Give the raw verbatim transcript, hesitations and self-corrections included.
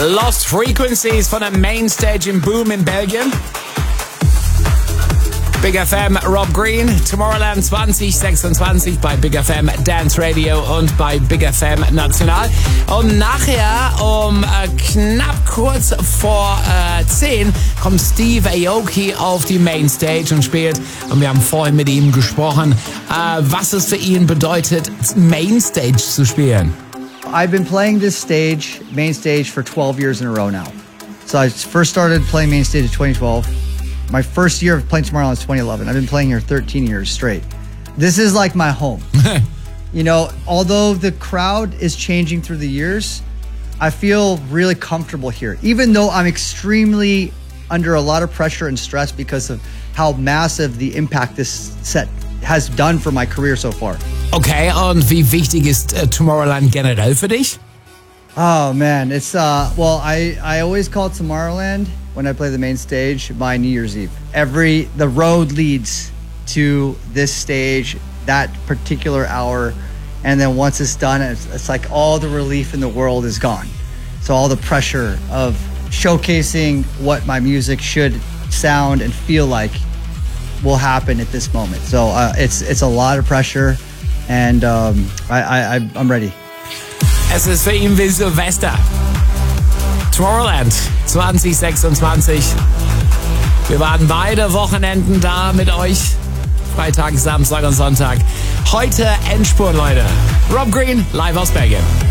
Lost Frequencies von der Mainstage im Boom in Belgien. Big F M, Rob Green, Tomorrowland zwanzig sechsundzwanzig bei Big F M Dance Radio und bei Big F M National. Und nachher um äh, knapp kurz vor äh, zehn kommt Steve Aoki auf die Mainstage und spielt. Und wir haben vorhin mit ihm gesprochen, äh, was es für ihn bedeutet, Mainstage zu spielen. I've been playing this stage, main stage, for twelve years in a row now. So I first started playing main stage in twenty twelve. My first year of playing Tomorrowland was twenty eleven. I've been playing here thirteen years straight. This is like my home. You know, although the crowd is changing through the years, I feel really comfortable here. Even though I'm extremely under a lot of pressure and stress because of how massive the impact this set has done for my career so far. Okay, und wie wichtig ist uh, Tomorrowland generell für dich? Oh man, it's uh well I I always call Tomorrowland when I play the main stage my New Year's Eve. Every the road leads to this stage that particular hour, and then once it's done, it's, it's like all the relief in the world is gone. So all the pressure of showcasing what my music should sound and feel like will happen at this moment. So uh, it's it's a lot of pressure, and um, I, I I'm ready. Es ist für ihn wie Silvester. Tomorrowland zwanzig sechsundzwanzig. Wir waren beide Wochenenden da mit euch. Freitag, Samstag und Sonntag. Heute Endspurt, Leute. Rob Green, live aus Belgien.